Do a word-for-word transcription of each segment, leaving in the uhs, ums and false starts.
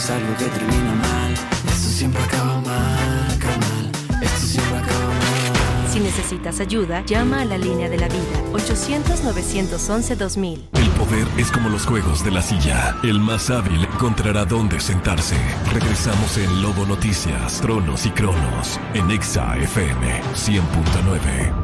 es algo que termina mal. Esto siempre acaba mal, carnal. Esto siempre acaba mal. Si necesitas ayuda, llama a la línea de la vida, ochocientos, novecientos once, dos mil. El poder es como los juegos de la silla. El más hábil encontrará dónde sentarse. Regresamos en Lobo Noticias, Tronos y Cronos, en Exa F M cien punto nueve.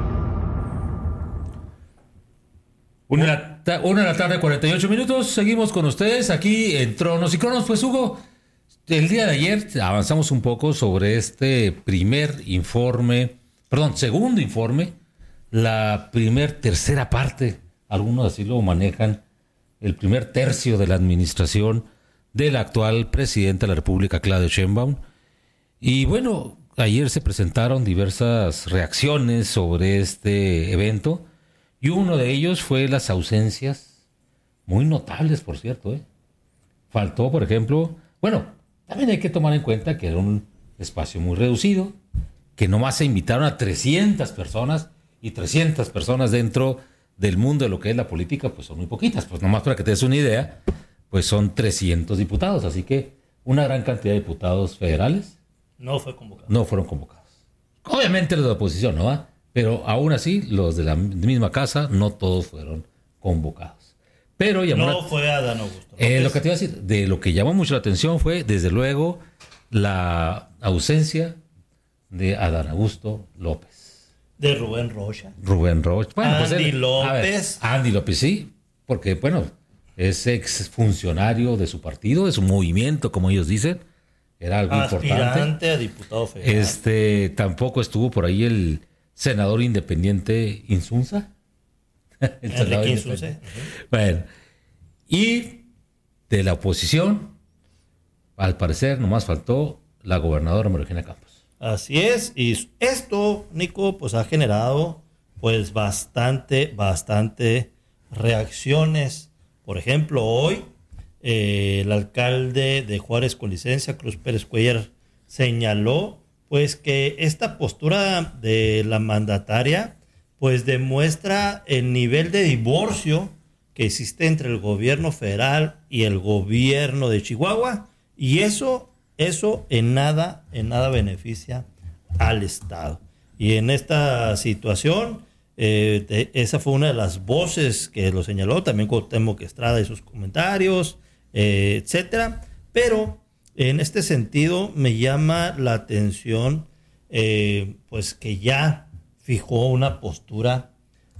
Una, ta- una de la tarde, cuarenta y ocho minutos. Seguimos con ustedes aquí en Tronos y Cronos. Pues, Hugo, el día de ayer avanzamos un poco sobre este primer informe, perdón, segundo informe, la primer, tercera parte, algunos así lo manejan, el primer tercio de la administración del actual presidente de la República, Claudio Sheinbaum. Y bueno, ayer se presentaron diversas reacciones sobre este evento. Y uno de ellos fue las ausencias, muy notables, por cierto, ¿eh? Faltó, por ejemplo, bueno, también hay que tomar en cuenta que era un espacio muy reducido, que nomás se invitaron a trescientas personas, y trescientas personas dentro del mundo de lo que es la política, pues son muy poquitas. Pues nomás para que te des una idea, pues son trescientos diputados, así que una gran cantidad de diputados federales no fue convocado. No fueron convocados. Obviamente los de la oposición, ¿no? ¿Ah? Pero aún así, los de la misma casa, no todos fueron convocados. Pero llamó No la... fue Adán Augusto. Eh, lo que te iba a decir, de lo que llamó mucho la atención fue, desde luego, la ausencia de Adán Augusto López. De Rubén Rocha. Rubén Rocha. Bueno, Andy pues él, López. A ver, Andy López, sí, porque, bueno, es ex funcionario de su partido, de su movimiento, como ellos dicen. Era algo Aspirante importante. a diputado federal. Este, tampoco estuvo por ahí el senador independiente Insunza. El senador Enrique independiente. Insunza. Bueno, y de la oposición, al parecer, nomás faltó la gobernadora María Eugenia Campos. Así es, y esto, Nico, pues ha generado pues bastante, bastante reacciones. Por ejemplo, hoy eh, el alcalde de Juárez con licencia, Cruz Pérez Cuellar, señaló pues que esta postura de la mandataria pues demuestra el nivel de divorcio que existe entre el gobierno federal y el gobierno de Chihuahua, y eso, eso en nada, en nada beneficia al Estado. Y en esta situación, eh, de, esa fue una de las voces que lo señaló, también Cuauhtémoc Estrada y sus comentarios, eh, etcétera. Pero en este sentido me llama la atención, eh, pues que ya fijó una postura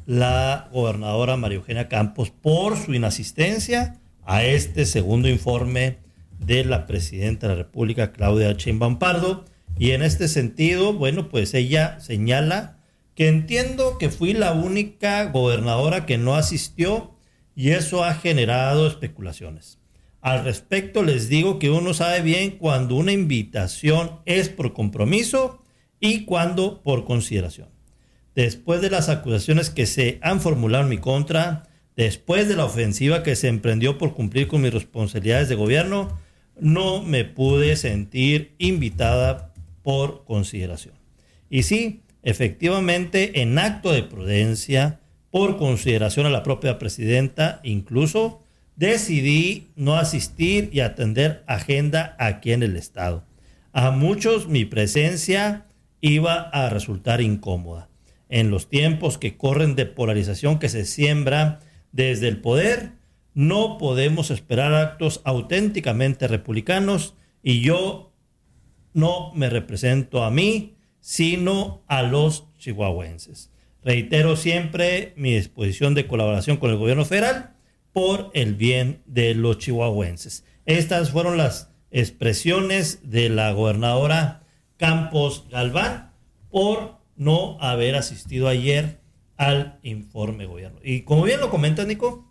la gobernadora María Eugenia Campos por su inasistencia a este segundo informe de la presidenta de la República, Claudia Sheinbaum Pardo. Y en este sentido, bueno, pues ella señala que entiendo que fui la única gobernadora que no asistió y eso ha generado especulaciones. Al respecto les digo que uno sabe bien cuando una invitación es por compromiso y cuando por consideración. Después de las acusaciones que se han formulado en mi contra, después de la ofensiva que se emprendió por cumplir con mis responsabilidades de gobierno, no me pude sentir invitada por consideración. Y sí, efectivamente, en acto de prudencia, por consideración a la propia presidenta, incluso decidí no asistir y atender agenda aquí en el Estado. A muchos mi presencia iba a resultar incómoda. En los tiempos que corren de polarización que se siembra desde el poder, no podemos esperar actos auténticamente republicanos y yo no me represento a mí, sino a los chihuahuenses. Reitero siempre mi disposición de colaboración con el gobierno federal por el bien de los chihuahuenses. Estas fueron las expresiones de la gobernadora Campos Galván por no haber asistido ayer al informe de gobierno. Y como bien lo comenta Nico,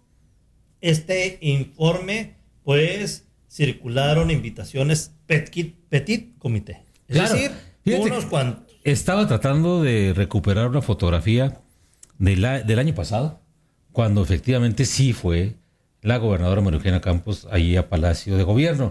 este informe, pues, circularon invitaciones petit, petit comité. Es Claro. decir, unos cuantos. Estaba tratando de recuperar una fotografía de la, del año pasado, cuando efectivamente sí fue la gobernadora María Eugenia Campos ahí a Palacio de Gobierno.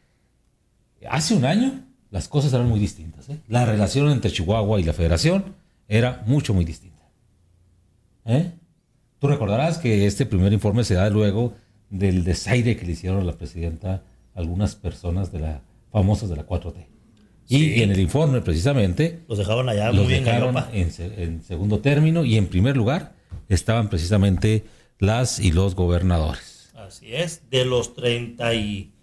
Hace un año las cosas eran muy distintas, ¿eh? La relación entre Chihuahua y la Federación era mucho, muy distinta. ¿Eh? Tú recordarás que este primer informe se da luego del desaire que le hicieron a la presidenta algunas personas de la famosas de la cuatro T. Y Sí. en el informe precisamente Los dejaron allá los muy en dejaron galopa. en, se- en segundo término y en primer lugar estaban precisamente las y los gobernadores. Así es. De los treinta y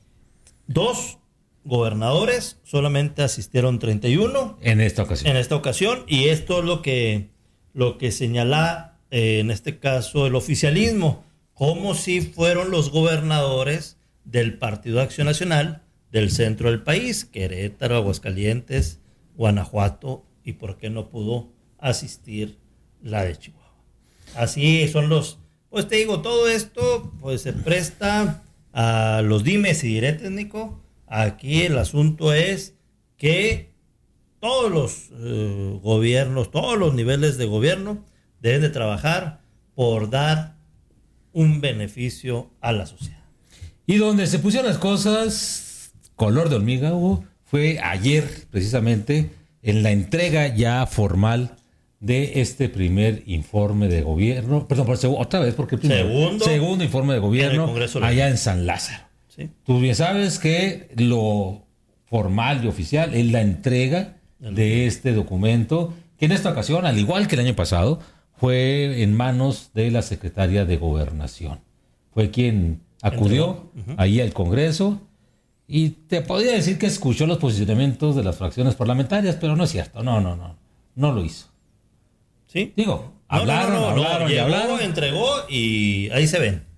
dos gobernadores, solamente asistieron treinta y uno En esta ocasión. en esta ocasión. Y esto es lo que, lo que señala, eh, en este caso, el oficialismo. Como si fueron los gobernadores del Partido de Acción Nacional del centro del país, Querétaro, Aguascalientes, Guanajuato, y por qué no pudo asistir la de Chihuahua. Así son los, pues te digo, todo esto pues se presta a los dimes y diretes, Nico. Aquí el asunto es que todos los eh, gobiernos, todos los niveles de gobierno deben de trabajar por dar un beneficio a la sociedad. Y donde se pusieron las cosas color de hormiga, Hugo, fue ayer precisamente en la entrega ya formal de este primer informe de gobierno, perdón, por seg- otra vez, porque el primero, Segundo. segundo informe de gobierno En el Congreso allá local. en San Lázaro. ¿Sí? Tú bien sabes que lo formal y oficial es la entrega de este documento, que en esta ocasión, al igual que el año pasado, fue en manos de la Secretaría de Gobernación. Fue quien acudió Entregó. ahí al Congreso y te podría decir que escuchó los posicionamientos de las fracciones parlamentarias, pero no es cierto, no, no, no, no lo hizo. ¿Sí? Digo, No, no, hablaron, no, no, hablaron y llegó, hablaron. entregó y ahí se ven.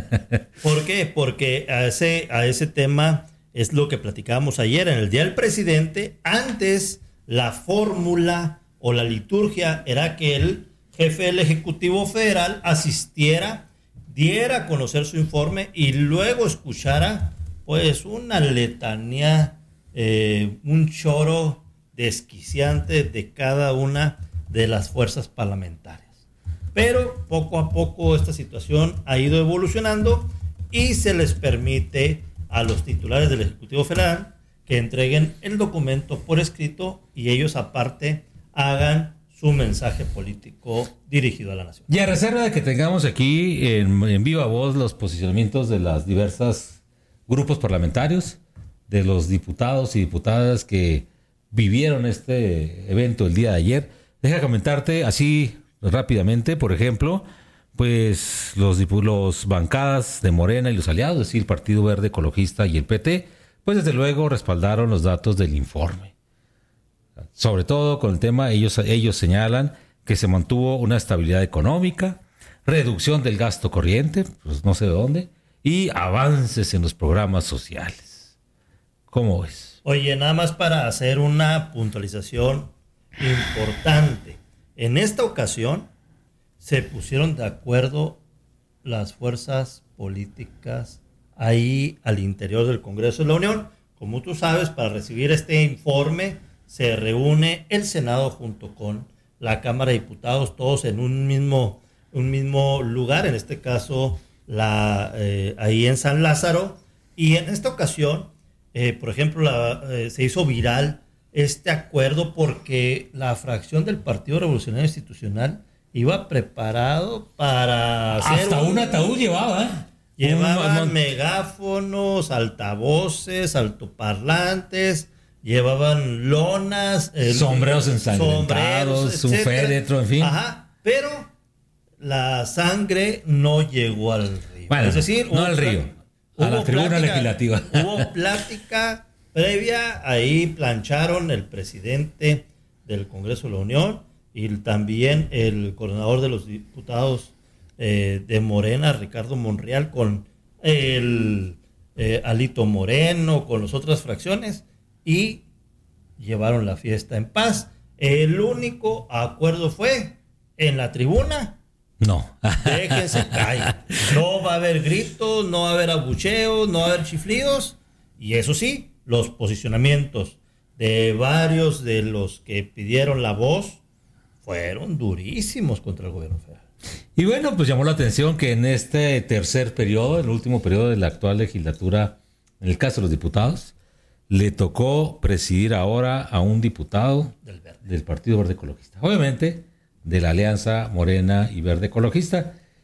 ¿Por qué? Porque a ese, a ese tema es lo que platicábamos ayer en el Día del Presidente. Antes la fórmula o la liturgia era que el jefe del Ejecutivo Federal asistiera, diera a conocer su informe y luego escuchara pues una letanía, eh, un choro desquiciante de cada una de las fuerzas parlamentarias. Pero poco a poco esta situación ha ido evolucionando y se les permite a los titulares del Ejecutivo Federal que entreguen el documento por escrito y ellos aparte hagan su mensaje político dirigido a la nación. Y a reserva de que tengamos aquí en, en viva voz los posicionamientos de las diversas grupos parlamentarios, de los diputados y diputadas que vivieron este evento el día de ayer, deja comentarte así rápidamente, por ejemplo, pues los, dipu- los bancadas de Morena y los aliados, es decir, el Partido Verde Ecologista y el P T, pues desde luego respaldaron los datos del informe. Sobre todo con el tema, ellos, ellos señalan que se mantuvo una estabilidad económica, reducción del gasto corriente, pues no sé de dónde, y avances en los programas sociales. ¿Cómo ves? Oye, nada más para hacer una puntualización importante. En esta ocasión se pusieron de acuerdo las fuerzas políticas ahí al interior del Congreso de la Unión. Como tú sabes, para recibir este informe se reúne el Senado junto con la Cámara de Diputados, todos en un mismo, un mismo lugar, en este caso la, eh, ahí en San Lázaro. Y en esta ocasión, eh, por ejemplo, la, eh, se hizo viral este acuerdo porque la fracción del Partido Revolucionario Institucional iba preparado para hacer Hasta un ataúd llevaba, ¿eh? Llevaban Un- megáfonos, altavoces, altoparlantes, llevaban lonas, el- Sombreros ensangrentados, sombreros, un etcétera. féretro, en fin. Ajá, pero la sangre no llegó al río. Bueno, es decir, no hubo al río, pla- a la hubo tribuna plática- legislativa. Hubo plática previa, ahí plancharon el presidente del Congreso de la Unión y también el coordinador de los diputados eh, de Morena, Ricardo Monreal, con el eh, Alito Moreno, con las otras fracciones, y llevaron la fiesta en paz. El único acuerdo fue en la tribuna. No. Déjense caer. No va a haber gritos, no va a haber abucheos, no va a haber chiflidos. Y eso sí, los posicionamientos de varios de los que pidieron la voz fueron durísimos contra el gobierno federal. Y bueno, pues llamó la atención que en este tercer periodo, el último periodo de la actual legislatura, en el caso de los diputados, le tocó presidir ahora a un diputado Del Verde. del Partido Verde Ecologista. Obviamente, de la Alianza Morena y Verde Ecologista.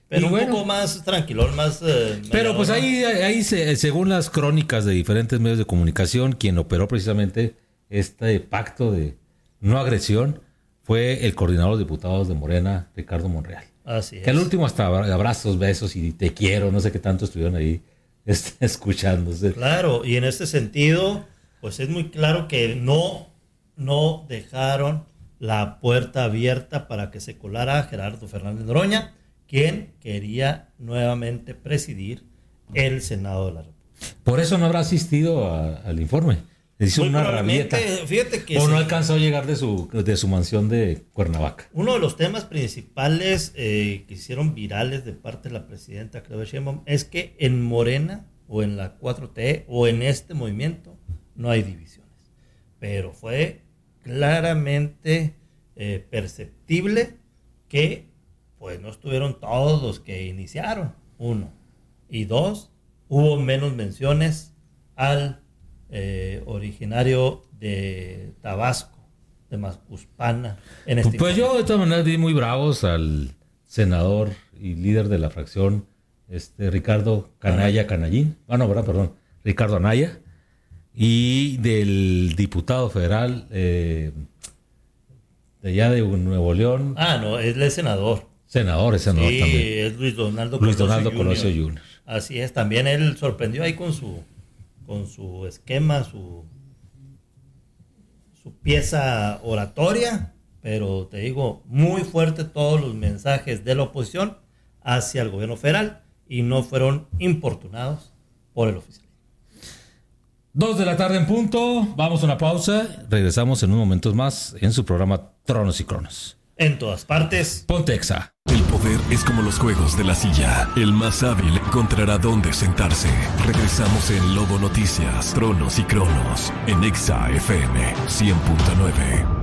Pero Y un bueno. poco más tranquilo, más... eh, Pero pues mediador, ahí, ahí se- según las crónicas de diferentes medios de comunicación, quien operó precisamente este pacto de no agresión fue el coordinador de diputados de Morena, Ricardo Monreal. ¿no? Así es. Que al último hasta abrazos, besos y te quiero, no sé qué tanto estuvieron ahí este, escuchándose. Claro, y en este sentido, pues es muy claro que no, no dejaron la puerta abierta para que se colara Gerardo Fernández Noroña, quien quería nuevamente presidir el Senado de la República. Por eso no habrá asistido a- al informe. Le hizo Muy una probablemente, rabieta. fíjate que O sí, no alcanzó a llegar de su, de su mansión de Cuernavaca. uno de los temas principales eh, que hicieron virales de parte de la presidenta Claudia Sheinbaum es que en Morena o en la cuatro T o en este movimiento no hay divisiones. Pero fue claramente eh, perceptible que pues no estuvieron todos los que iniciaron, uno. Y dos, hubo menos menciones al eh, originario de Tabasco, de Mascuspana, en este Pues informe. yo de todas maneras vi muy bravos al senador y líder de la fracción, este Ricardo Canalla Canallín. Ah, no, ¿verdad? Perdón. Ricardo Anaya. Y del diputado federal eh, de allá de Nuevo León, Ah, no, él es senador. senador, es senador Sí, también. es Luis Donaldo Luis Colosio Donaldo junior Colosio junior Así es, también él sorprendió ahí con su con su esquema, su su pieza oratoria, pero te digo, muy fuerte todos los mensajes de la oposición hacia el gobierno federal y no fueron importunados por el oficial. Dos de la tarde en punto. Vamos a una pausa. Regresamos en unos momentos más en su programa Tronos y Cronos. En todas partes. Ponte Exa. El poder es como los juegos de la silla. El más hábil encontrará dónde sentarse. Regresamos en Lobo Noticias, Tronos y Cronos, en Exa F M cien punto nueve.